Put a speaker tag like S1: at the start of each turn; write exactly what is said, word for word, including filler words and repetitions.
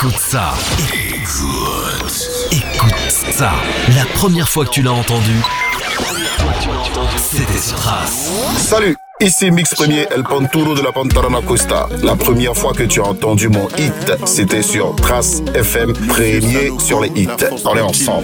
S1: Écoute ça. Écoute. Écoute ça. La première fois que tu l'as entendu, c'était sur Trace.
S2: Salut, ici Mix Premier, El Panturo de la Pantarana Costa. La première fois que tu as entendu mon hit, c'était sur Trace F M, premier sur les hits. On est ensemble.